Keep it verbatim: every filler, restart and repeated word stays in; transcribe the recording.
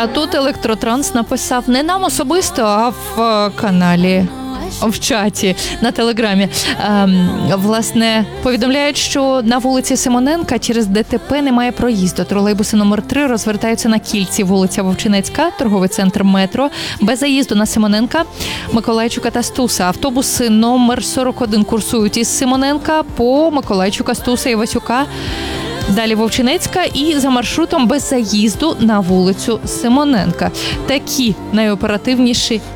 А тут Електротранс написав не нам особисто, а в е, каналі. В чаті на телеграмі. Ем, власне, повідомляють, що на вулиці Симоненка через ДТП немає проїзду. Тролейбуси номер три розвертаються на кільці. Вулиця Вовчинецька, торговий центр Метро. Без заїзду на Симоненка, Миколайчука та Стуса. Автобуси номер сорок один курсують із Симоненка по Миколайчука, Стуса і Васюка. Далі Вовчинецька і за маршрутом без заїзду на вулицю Симоненка. Такі найоперативніші